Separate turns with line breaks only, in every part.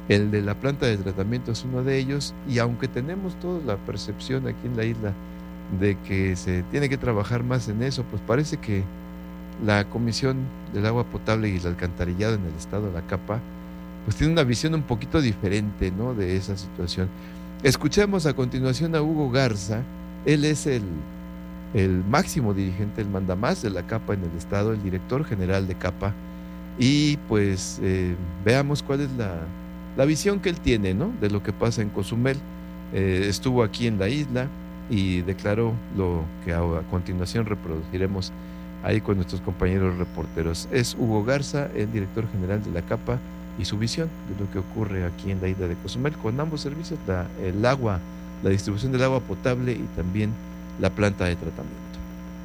El de la planta de tratamiento es uno de ellos, y aunque tenemos toda la percepción aquí en la isla de que se tiene que trabajar más en eso, pues parece que la Comisión del Agua Potable y el Alcantarillado en el estado de la Capa, pues tiene una visión un poquito diferente, ¿no?, de esa situación. Escuchemos a continuación a Hugo Garza. Él es el máximo dirigente, el mandamás de la Capa en el estado, el director general de Capa, y pues veamos cuál es la visión que él tiene, ¿no?, de lo que pasa en Cozumel. Estuvo aquí en la isla y declaró lo que a continuación reproduciremos ahí con nuestros compañeros reporteros. Es Hugo Garza, el director general de la Capa, y su visión de lo que ocurre aquí en la isla de Cozumel con ambos servicios, el agua, la distribución del agua potable y también la planta de tratamiento.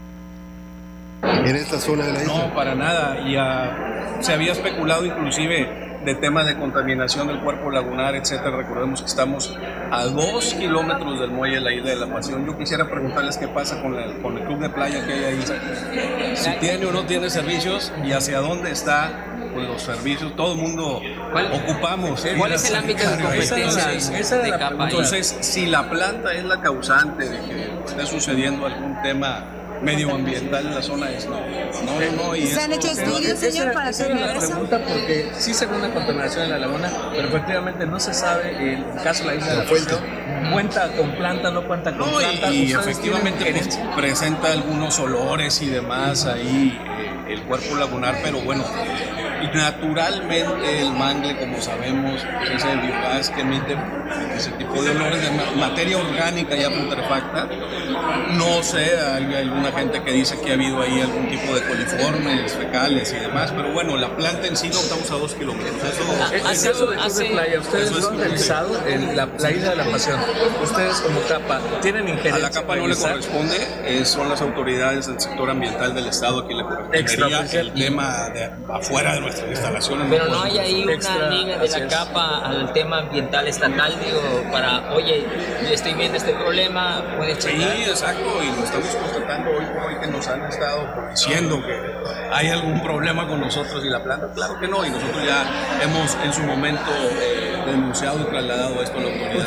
¿En esta zona de la isla?
No, para nada. Ya se había especulado inclusive de temas de contaminación del cuerpo lagunar, etcétera. Recordemos que estamos a 2 kilómetros del muelle de la Isla de la Pasión. Yo quisiera preguntarles qué pasa con el club de playa que hay ahí. Si tiene o no tiene servicios y hacia dónde está con los servicios. Todo el mundo ocupamos.
¿Cuál es el ámbito de competencia de Capa?
Entonces, si la planta es la causante de que esté sucediendo algún tema medioambiental en la zona, es no. Y
¿Se han hecho estudios, señor, para hacer
la
eso?
pregunta, porque sí se ve una contaminación en la laguna, pero efectivamente no se sabe. El caso de la isla de la Pasión cuenta con planta, no cuenta con planta.
Y efectivamente pues, presenta algunos olores y demás ahí, el cuerpo lagunar, pero bueno, naturalmente el mangle, como sabemos, pues es el biogás que emite ese tipo de olores de materia orgánica ya putrefacta. No sé, hay alguna gente que dice que ha habido ahí algún tipo de coliformes fecales y demás, pero bueno, la planta en sí no estamos a 2 kilómetros.
En el caso de Club de Playa, ustedes lo han revisado en la isla de la Pasión. Ustedes como Capa, ¿tienen injerencia?
A la Capa no le corresponde, son las autoridades del sector ambiental del estado a quien le correspondería el tema de afuera de nuestras instalaciones.
Pero no hay ahí una línea de la Capa al tema ambiental estatal, digo, para, oye, estoy viendo este problema, puedes checar.
Sí, exacto, y lo estamos constatando hoy por hoy que nos han estado diciendo que hay algún problema con nosotros y la planta. Claro que no, y nosotros ya hemos en su momento denunciado y trasladado esto a la autoridad.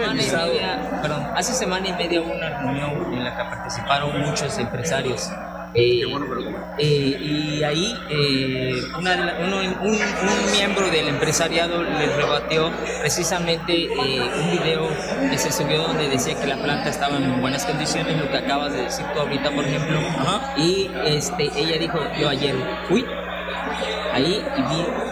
Hace semana y media hubo una reunión en la que participaron muchos empresarios. Y ahí un miembro del empresariado les rebatió precisamente un video que se subió donde decía que la planta estaba en buenas condiciones, lo que acabas de decir tú ahorita, por ejemplo. Y ella dijo, yo ayer fui ahí y vi